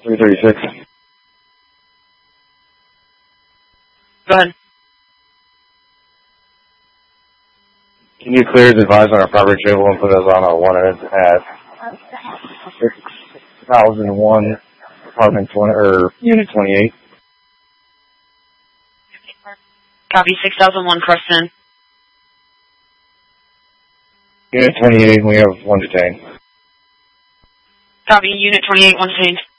336. Go ahead. Can you clear the advise on our property table and put us on our one at 6001 apartment 20 or unit 28? Copy 6001 Preston. Unit 28, we have one detained. Copy Unit 28, one detained.